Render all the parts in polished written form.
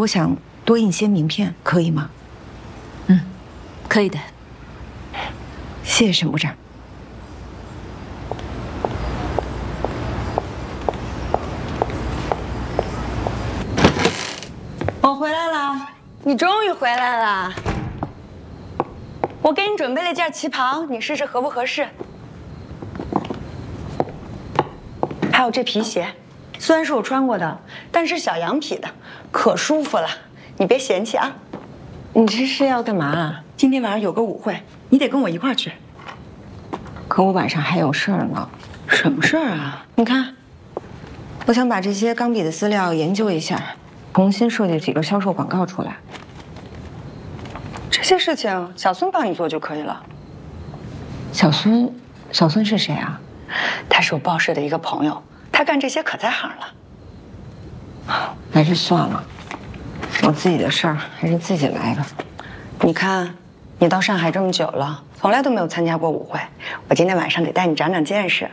我想多印些名片，可以吗？ 嗯，可以的。 谢谢沈部长。 我回来了，你终于回来了。我给你准备了一件旗袍，你试试合不合适？还有这皮鞋，虽然是我穿过的，但是小羊皮的，可舒服了，你别嫌弃啊。 你这是要干嘛？ 今天晚上有个舞会，你得跟我一块儿去。 可我晚上还有事儿呢。 什么事儿啊？ 你看，我想把这些钢笔的资料研究一下，重新设计几个销售广告出来。 这些事情小孙帮你做就可以了。 小孙是谁啊？ 他是我报社的一个朋友，他干这些可在行了。 还是算了，我自己的事儿还是自己来吧。 你看，你到上海这么久了，从来都没有参加过舞会，我今天晚上得带你长长见识。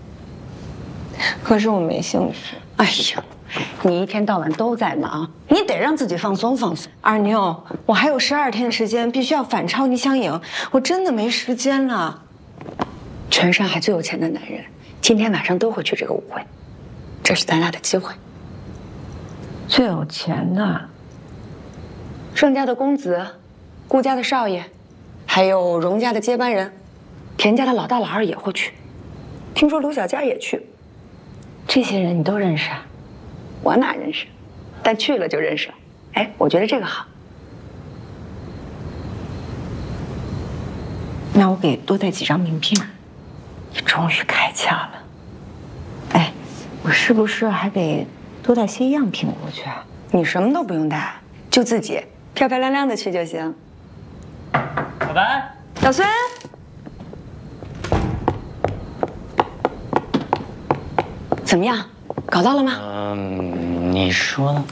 可是我没兴趣。 哎呀，你一天到晚都在忙，你得让自己放松放松。 二妞，我还有12天的时间，必须要反超倪香颖，我真的没时间了。 全上海最有钱的男人，今天晚上都会去这个舞会，这是咱俩的机会。 最有钱的， 盛家的公子，顾家的少爷，还有荣家的接班人，田家的老大老二也会去。听说卢小佳也去。 这些人你都认识啊？ 我哪认识？但去了就认识了。哎，我觉得这个好。 那我给多带几张名片。 你终于开窍了。 哎，我是不是还得多带些样品过去啊？ 你什么都不用带，就自己漂漂亮亮的去就行。 小白， 小孙，怎么样？搞到了吗？ 你说呢？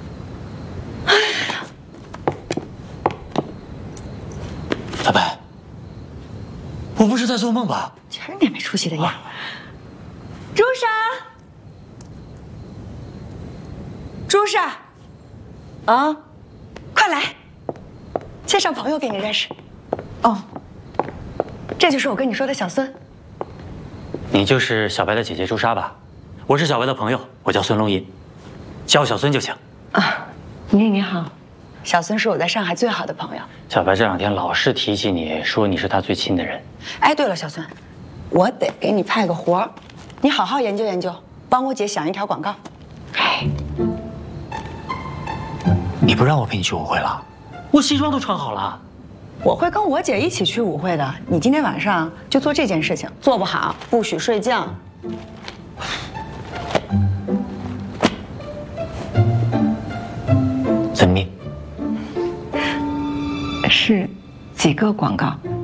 小白，我不是在做梦吧？ 全点没出息的样。朱莎，朱莎，啊，快来，介绍朋友给你认识。哦，这就是我跟你说的小孙。 你就是小白的姐姐朱莎吧？我是小白的朋友，我叫孙龙吟，叫我小孙就行。 啊，你好， 小孙是我在上海最好的朋友。 小白这2天老是提起你，说你是他最亲的人。 哎，对了，小孙，我得给你派个活儿，你好好研究研究，帮我姐想一条广告。 哎， 你不让我陪你去舞会了？我西装都穿好了。 我会跟我姐一起去舞会的，你今天晚上就做这件事情，做不好不许睡觉。 怎么？ 是几个广告？